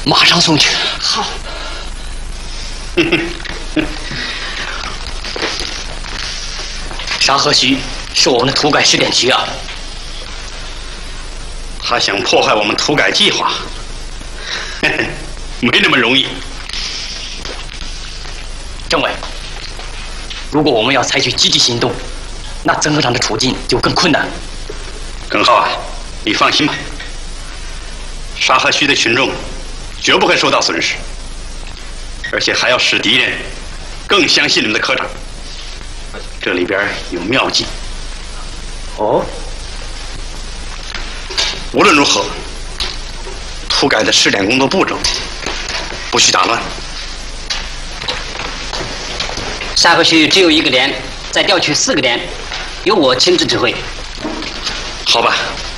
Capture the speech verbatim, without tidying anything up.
马上送去。 好。 沙河虚是我们的土改试点区啊， 他想破坏我们土改计划，没那么容易。 政委，如果我们要采取积极行动，那曾科长的处境就更困难。 耿浩啊，你放心吧，沙河区的群众绝不会受到损失，而且还要使敌人更相信你们的科长。这里边有妙计。 哦， 无论如何，土改的试点工作步骤不许打乱。 沙河区只有一个连，再调取四个连，由我亲自指挥。 好吧，